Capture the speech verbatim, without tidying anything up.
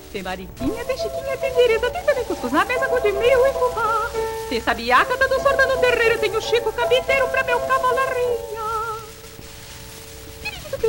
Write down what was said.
Tem mariquinha, tem chiquinha, tem vereda, tem também cuscuz na mesa, com de mil e fubá. Tem sabiá cantando sorda no terreiro, tem o Chico cabiteiro pra meu cavalo